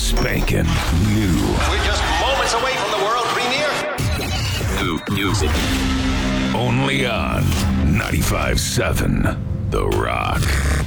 spanking new. We're just moments away from the world premiere. New music. Only on 95.7 The Rock.